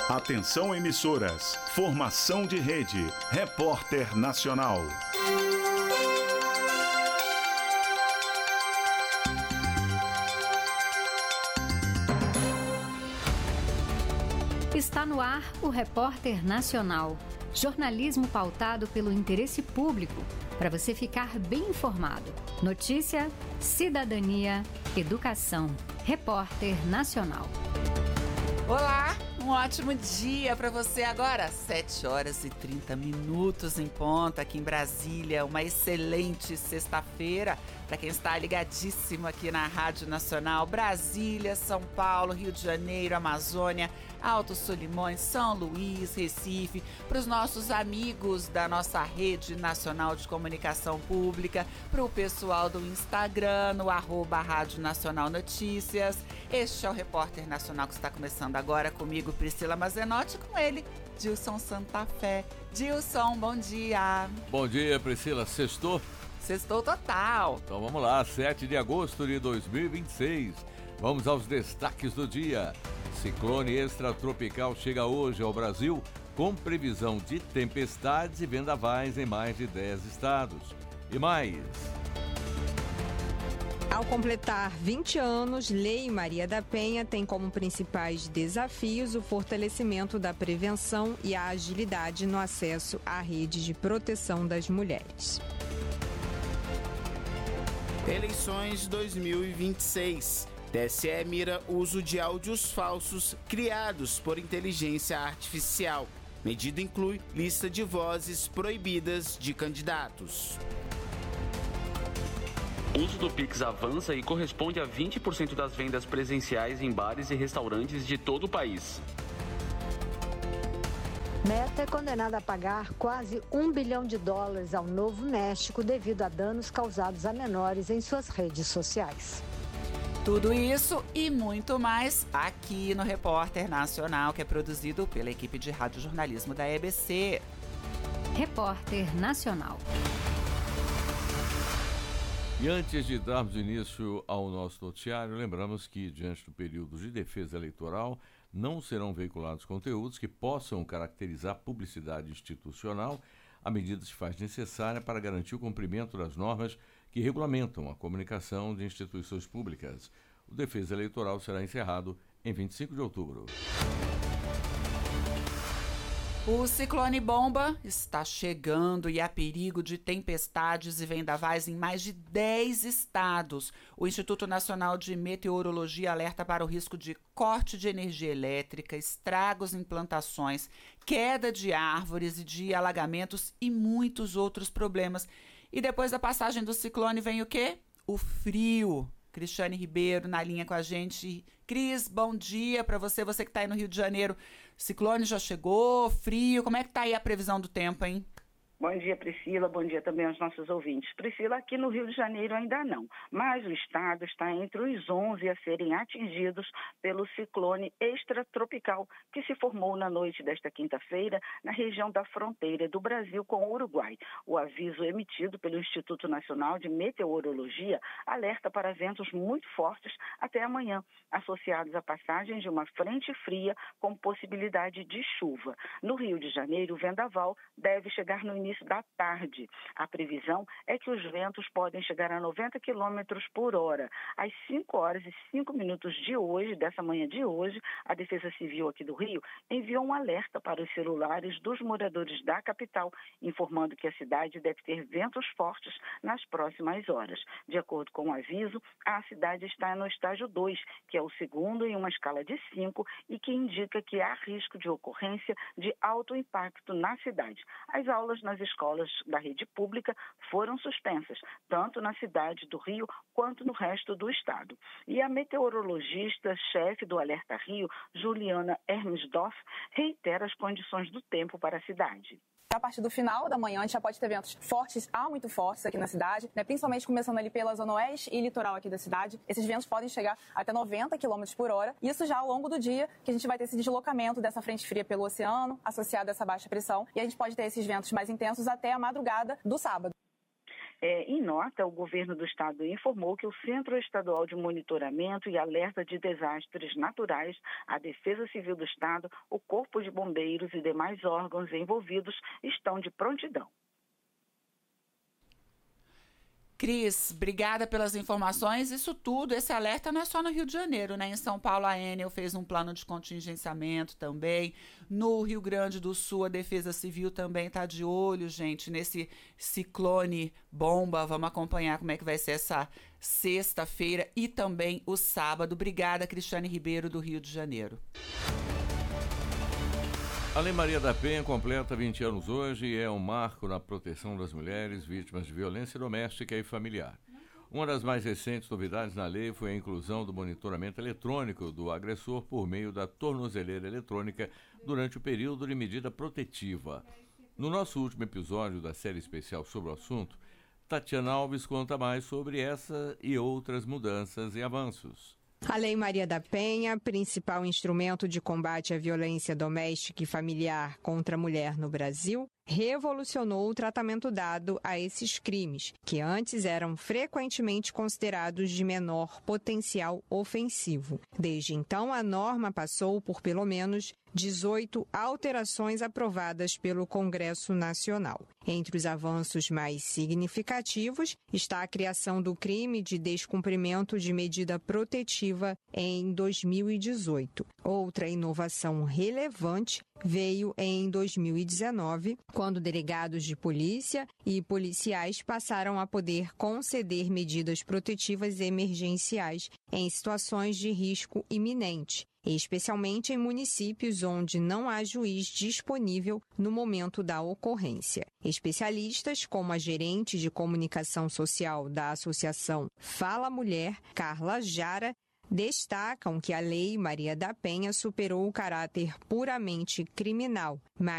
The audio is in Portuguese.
Atenção emissoras, formação de rede, Repórter Nacional. Está no ar o Repórter Nacional. Jornalismo pautado pelo interesse público, para você ficar bem informado. Notícia, cidadania, educação. Repórter Nacional. Olá, um ótimo dia para você agora. 7h30 em ponta aqui em Brasília. Uma excelente sexta-feira para quem está ligadíssimo aqui na Rádio Nacional. Brasília, São Paulo, Rio de Janeiro, Amazônia, Alto Solimões, São Luís, Recife, para os nossos amigos da nossa rede nacional de comunicação pública, para o pessoal do Instagram, no @Rádio Nacional Notícias. Este é o Repórter Nacional que está começando agora comigo, Priscila Mazenotti, com ele, Dilson Santa Fé. Dilson, bom dia. Bom dia, Priscila. Sextou? Sextou total. Então vamos lá, 7 de agosto de 2026. Vamos aos destaques do dia. Ciclone extratropical chega hoje ao Brasil com previsão de tempestades e vendavais em mais de 10 estados. E mais. Ao completar 20 anos, Lei Maria da Penha tem como principais desafios o fortalecimento da prevenção e a agilidade no acesso à rede de proteção das mulheres. Eleições 2026. TSE mira uso de áudios falsos criados por inteligência artificial. Medida inclui lista de vozes proibidas de candidatos. O uso do Pix avança e corresponde a 20% das vendas presenciais em bares e restaurantes de todo o país. Meta é condenada a pagar quase $1 bilhão ao Novo México devido a danos causados a menores em suas redes sociais. Tudo isso e muito mais aqui no Repórter Nacional, que é produzido pela equipe de radiojornalismo da EBC. Repórter Nacional. E antes de darmos início ao nosso noticiário, lembramos que, diante do período de defesa eleitoral, não serão veiculados conteúdos que possam caracterizar publicidade institucional. A medida se faz necessária para garantir o cumprimento das normas que regulamentam a comunicação de instituições públicas. O defesa eleitoral será encerrado em 25 de outubro. O ciclone bomba está chegando e há perigo de tempestades e vendavais em mais de 10 estados. O Instituto Nacional de Meteorologia alerta para o risco de corte de energia elétrica, estragos em plantações, queda de árvores e de alagamentos e muitos outros problemas. E depois da passagem do ciclone vem o quê? O frio. Cristiane Ribeiro na linha com a gente. Cris, bom dia para você que está aí no Rio de Janeiro. Ciclone já chegou, frio, como é que tá aí a previsão do tempo, hein? Bom dia, Priscila. Bom dia também aos nossos ouvintes. Priscila, aqui no Rio de Janeiro ainda não, mas o estado está entre os 11 a serem atingidos pelo ciclone extratropical que se formou na noite desta quinta-feira na região da fronteira do Brasil com o Uruguai. O aviso emitido pelo Instituto Nacional de Meteorologia alerta para ventos muito fortes até amanhã, associados à passagem de uma frente fria com possibilidade de chuva. No Rio de Janeiro, o vendaval deve chegar no início da tarde. A previsão é que os ventos podem chegar a 90 km por hora. Às 5h05 de hoje, dessa manhã de hoje, a Defesa Civil aqui do Rio enviou um alerta para os celulares dos moradores da capital, informando que a cidade deve ter ventos fortes nas próximas horas. De acordo com o aviso, a cidade está no estágio 2, que é o segundo em uma escala de 5 e que indica que há risco de ocorrência de alto impacto na cidade. As aulas nas escolas da rede pública foram suspensas, tanto na cidade do Rio quanto no resto do estado. E a meteorologista-chefe do Alerta Rio, Juliana Hermsdorf, reitera as condições do tempo para a cidade. A partir do final da manhã, a gente já pode ter ventos fortes a muito fortes aqui na cidade, né? Principalmente começando ali pela zona oeste e litoral aqui da cidade. Esses ventos podem chegar até 90 km por hora. Isso já ao longo do dia, que a gente vai ter esse deslocamento dessa frente fria pelo oceano, associado a essa baixa pressão. E a gente pode ter esses ventos mais intensos até a madrugada do sábado. Em nota, o governo do estado informou que o Centro Estadual de Monitoramento e Alerta de Desastres Naturais, a Defesa Civil do Estado, o Corpo de Bombeiros e demais órgãos envolvidos estão de prontidão. Cris, obrigada pelas informações. Isso tudo, esse alerta não é só no Rio de Janeiro, né? Em São Paulo, a Enel fez um plano de contingenciamento também. No Rio Grande do Sul, a Defesa Civil também está de olho, gente, nesse ciclone bomba. Vamos acompanhar como é que vai ser essa sexta-feira e também o sábado. Obrigada, Cristiane Ribeiro, do Rio de Janeiro. A Lei Maria da Penha completa 20 anos hoje e é um marco na proteção das mulheres vítimas de violência doméstica e familiar. Uma das mais recentes novidades na lei foi a inclusão do monitoramento eletrônico do agressor por meio da tornozeleira eletrônica durante o período de medida protetiva. No nosso último episódio da série especial sobre o assunto, Tatiana Alves conta mais sobre essa e outras mudanças e avanços. A Lei Maria da Penha, principal instrumento de combate à violência doméstica e familiar contra a mulher no Brasil, revolucionou o tratamento dado a esses crimes, que antes eram frequentemente considerados de menor potencial ofensivo. Desde então, a norma passou por pelo menos 18 alterações aprovadas pelo Congresso Nacional. Entre os avanços mais significativos está a criação do crime de descumprimento de medida protetiva em 2018. Outra inovação relevante veio em 2019, quando delegados de polícia e policiais passaram a poder conceder medidas protetivas emergenciais em situações de risco iminente, especialmente em municípios onde não há juiz disponível no momento da ocorrência. Especialistas, como a gerente de comunicação social da Associação Fala Mulher, Carla Jara, destacam que a Lei Maria da Penha superou o caráter puramente criminal, mas